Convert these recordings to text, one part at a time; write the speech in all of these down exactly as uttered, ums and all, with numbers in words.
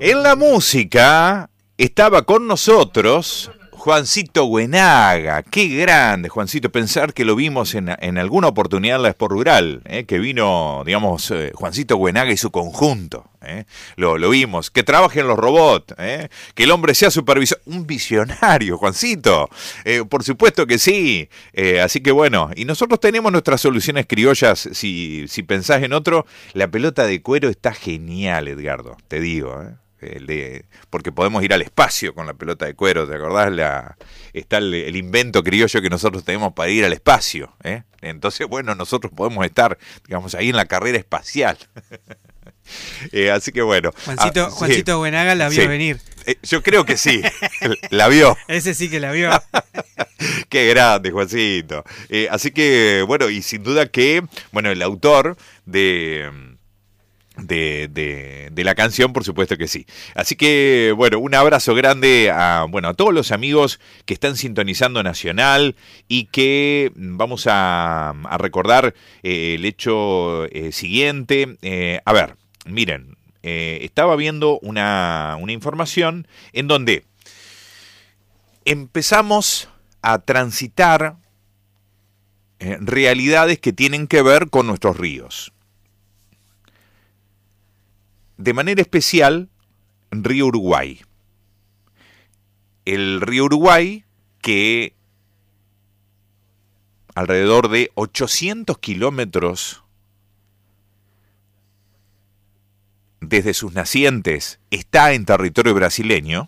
En la música estaba con nosotros Juancito Buenaga. Qué grande, Juancito. Pensar que lo vimos en, en alguna oportunidad en la Expo Rural, ¿eh? Que vino, digamos, eh, Juancito Buenaga y su conjunto. ¿eh? Lo, lo vimos. Que trabajen los robots, ¿eh? Que el hombre sea supervisor. Un visionario, Juancito. Eh, por supuesto que sí. Eh, así que bueno, y nosotros tenemos nuestras soluciones criollas. Si, si pensás en otro, la pelota de cuero está genial, Edgardo. Te digo, ¿eh? El de, porque podemos ir al espacio con la pelota de cuero, ¿te acordás? La, está el, el invento criollo que nosotros tenemos para ir al espacio, ¿eh? Entonces, bueno, nosotros podemos estar, digamos, ahí en la carrera espacial. eh, así que bueno. Juancito, ah, Juancito sí, Buenaga la vio sí. venir. Eh, yo creo que sí, la vio. Ese sí que la vio. Qué grande, Juancito. Eh, así que, bueno, y sin duda que, bueno, el autor de... De, de, de la canción, por supuesto que sí. Así que, bueno, un abrazo grande a, bueno, a todos los amigos que están sintonizando Nacional y que vamos a, a recordar eh, el hecho eh, siguiente. Eh, a ver, miren, eh, estaba viendo una, una información en donde empezamos a transitar eh, realidades que tienen que ver con nuestros ríos. De manera especial, Río Uruguay. El río Uruguay, que alrededor de ochocientos kilómetros desde sus nacientes está en territorio brasileño,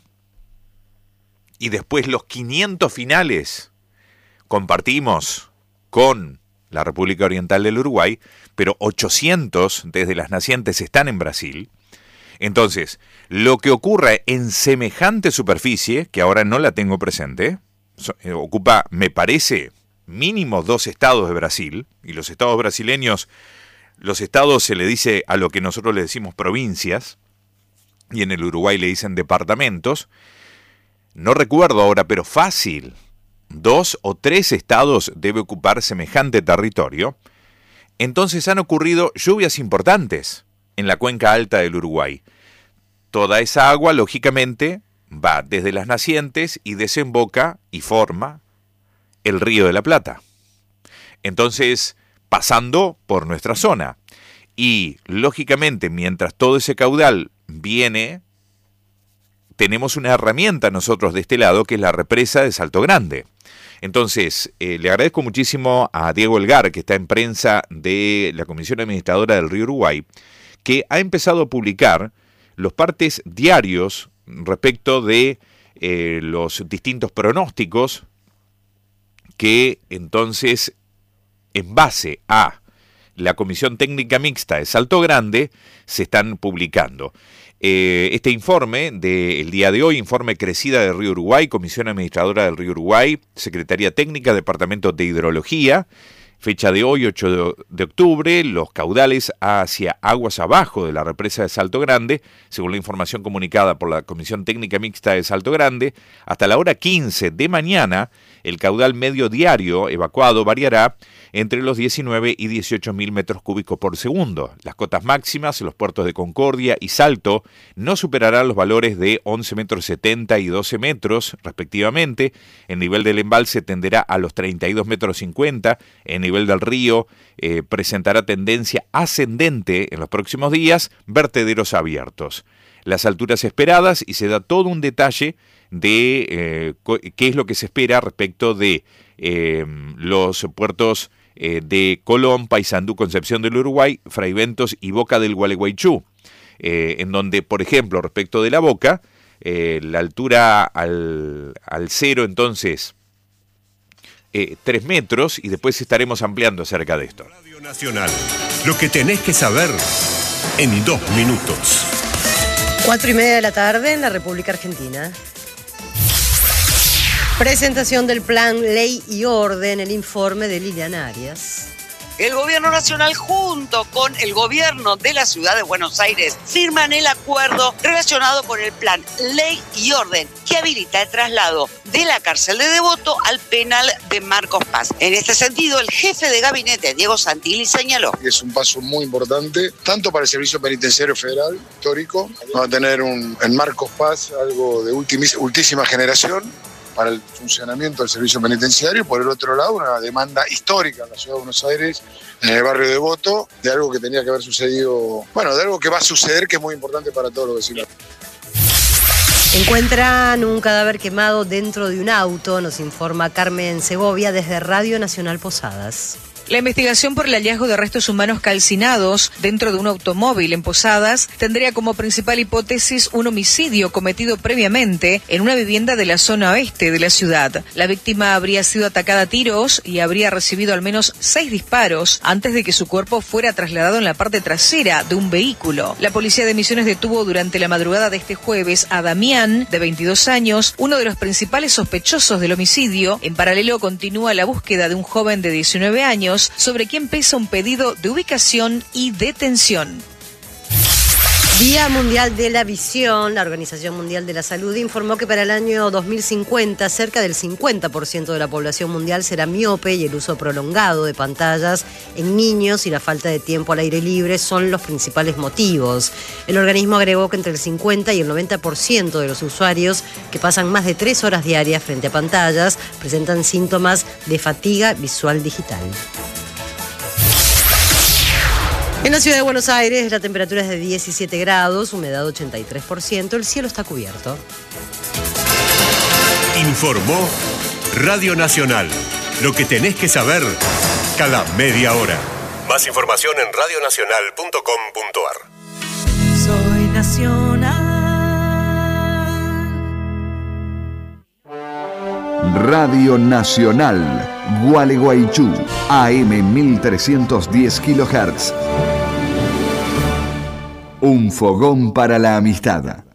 y después los quinientos finales compartimos con la República Oriental del Uruguay, pero ochocientos desde las nacientes están en Brasil. Entonces, lo que ocurre en semejante superficie, que ahora no la tengo presente, eh, ocupa, me parece, mínimo dos estados de Brasil, y los estados brasileños, los estados se le dice a lo que nosotros le decimos provincias, y en el Uruguay le dicen departamentos. No recuerdo ahora, pero fácil, dos o tres estados debe ocupar semejante territorio. Entonces han ocurrido lluvias importantes en la cuenca alta del Uruguay. Toda esa agua, lógicamente, va desde las nacientes y desemboca y forma el Río de la Plata. Entonces, pasando por nuestra zona. Y, lógicamente, mientras todo ese caudal viene, tenemos una herramienta nosotros de este lado, que es la represa de Salto Grande. Entonces, eh, le agradezco muchísimo a Diego Elgar, que está en prensa de la Comisión Administradora del Río Uruguay, que ha empezado a publicar los partes diarios respecto de eh, los distintos pronósticos que entonces, en base a la Comisión Técnica Mixta de Salto Grande, se están publicando. Eh, este informe del día de hoy, informe Crecida del Río Uruguay, Comisión Administradora del Río Uruguay, Secretaría Técnica, Departamento de Hidrología, fecha de hoy, ocho de octubre, los caudales hacia aguas abajo de la represa de Salto Grande, según la información comunicada por la Comisión Técnica Mixta de Salto Grande, hasta la hora quince de mañana, el caudal medio diario evacuado variará entre los diecinueve y dieciocho mil metros cúbicos por segundo. Las cotas máximas en los puertos de Concordia y Salto no superarán los valores de once metros setenta y doce metros, respectivamente. El nivel del embalse tenderá a los treinta y dos metros cincuenta. El nivel del río eh, presentará tendencia ascendente en los próximos días, vertederos abiertos. Las alturas esperadas, y se da todo un detalle de eh, qué es lo que se espera respecto de eh, los puertos eh, de Colón, Paysandú, Concepción del Uruguay, Fraiventos y Boca del Gualeguaychú, eh, en donde, por ejemplo, respecto de la Boca, eh, la altura al, al cero, entonces, eh, tres metros, y después estaremos ampliando acerca de esto. Radio Nacional, lo que tenés que saber en dos minutos. Cuatro y media de la tarde en la República Argentina. Presentación del plan Ley y Orden, el informe de Liliana Arias. El gobierno nacional junto con el gobierno de la ciudad de Buenos Aires firman el acuerdo relacionado con el plan Ley y Orden que habilita el traslado de la cárcel de Devoto al penal de Marcos Paz. En este sentido, el jefe de gabinete, Diego Santilli, señaló. Es un paso muy importante, tanto para el Servicio Penitenciario Federal histórico, va a tener un, en Marcos Paz algo de ultimis, ultísima generación para el funcionamiento del servicio penitenciario, por el otro lado una demanda histórica en la ciudad de Buenos Aires, en el barrio de Devoto, de algo que tenía que haber sucedido, bueno, de algo que va a suceder que es muy importante para todos los vecinos. Encuentran un cadáver quemado dentro de un auto, nos informa Carmen Segovia desde Radio Nacional Posadas. La investigación por el hallazgo de restos humanos calcinados dentro de un automóvil en Posadas tendría como principal hipótesis un homicidio cometido previamente en una vivienda de la zona oeste de la ciudad. La víctima habría sido atacada a tiros y habría recibido al menos seis disparos antes de que su cuerpo fuera trasladado en la parte trasera de un vehículo. La policía de Misiones detuvo durante la madrugada de este jueves a Damián, de veintidós años, uno de los principales sospechosos del homicidio. En paralelo continúa la búsqueda de un joven de diecinueve años sobre quien pesa un pedido de ubicación y detención. Día Mundial de la Visión. La Organización Mundial de la Salud informó que para el año dos mil cincuenta cerca del cincuenta por ciento de la población mundial será miope y el uso prolongado de pantallas en niños y la falta de tiempo al aire libre son los principales motivos. El organismo agregó que entre el cincuenta y el noventa por ciento de los usuarios que pasan más de tres horas diarias frente a pantallas presentan síntomas de fatiga visual digital. En la ciudad de Buenos Aires la temperatura es de diecisiete grados, humedad ochenta y tres por ciento, el cielo está cubierto. Informó Radio Nacional. Lo que tenés que saber cada media hora. Más información en radio nacional punto com punto a r. Soy Nacional. Radio Nacional, Gualeguaychú, A M mil trescientos diez kilohertz. Un fogón para la amistad.